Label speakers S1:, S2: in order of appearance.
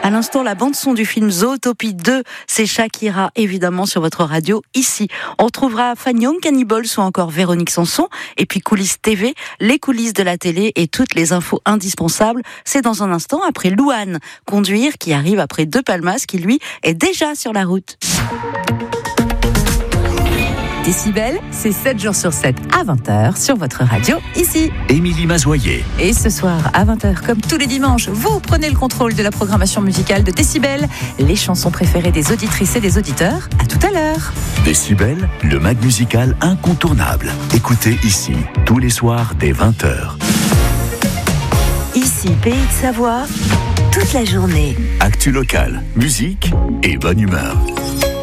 S1: À l'instant, la bande-son du film Zootopie 2, c'est Shakira, évidemment, sur votre radio, ici. On retrouvera Fagnon, Cannibals ou encore Véronique Sanson. Et puis Coulisses TV, les coulisses de la télé et toutes les infos indispensables. C'est dans un instant, après Louane, Conduire, qui arrive après De Palmas, qui lui est déjà sur la route.
S2: Décibel, c'est 7 jours sur 7 à 20h sur votre radio, ici.
S3: Émilie Mazoyer.
S2: Et ce soir, à 20h, comme tous les dimanches, vous prenez le contrôle de la programmation musicale de Décibel, les chansons préférées des auditrices et des auditeurs. À tout à l'heure.
S3: Décibel, le mag musical incontournable. Écoutez ici, tous les soirs dès 20h.
S4: Ici, Pays de Savoie, toute la journée.
S3: Actu local, musique et bonne humeur.